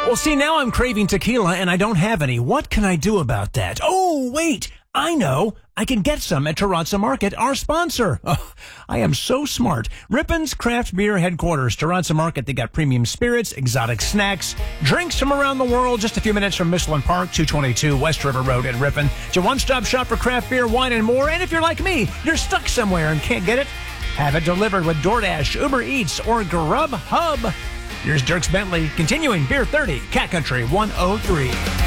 Well, see, now I'm craving tequila and I don't have any. What can I do about that? Oh, wait. I know. I can get some at Terrazza Market, our sponsor. Oh, I am so smart. Rippon's Craft Beer Headquarters, Terrazza Market. They got premium spirits, exotic snacks, drinks from around the world. Just a few minutes from Michelin Park, 222 West River Road in Ripon. It's your one-stop shop for craft beer, wine, and more. And if you're like me, you're stuck somewhere and can't get it, have it delivered with DoorDash, Uber Eats, or Grubhub. Here's Dierks Bentley, continuing Beer 30, Cat Country 103.